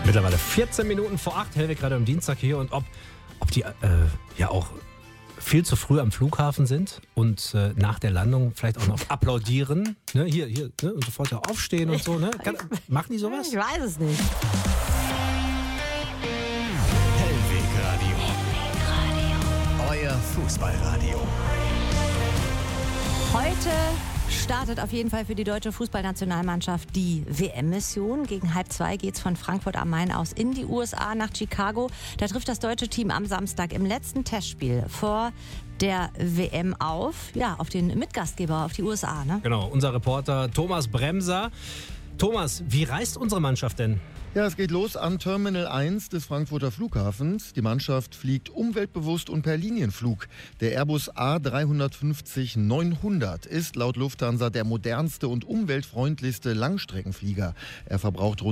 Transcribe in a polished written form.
Mittlerweile 14 Minuten vor 8, Hellweg gerade am Dienstag hier. Und ob die ja auch viel zu früh am Flughafen sind und nach der Landung vielleicht auch noch applaudieren. Ne? Hier, ne? Und sofort ja aufstehen und so. Ne? Machen die sowas? Ich weiß es nicht. Hellwegradio. Euer Fußballradio. Heute startet auf jeden Fall für die deutsche Fußballnationalmannschaft die WM-Mission. Gegen 1:30 geht's von Frankfurt am Main aus in die USA nach Chicago. Da trifft das deutsche Team am Samstag im letzten Testspiel vor der WM auf den Mitgastgeber, auf die USA. Ne? Genau, unser Reporter Thomas Bremser. Thomas, wie reist unsere Mannschaft denn? Ja, es geht los am Terminal 1 des Frankfurter Flughafens. Die Mannschaft fliegt umweltbewusst und per Linienflug. Der Airbus A350-900 ist laut Lufthansa der modernste und umweltfreundlichste Langstreckenflieger. Er verbraucht rund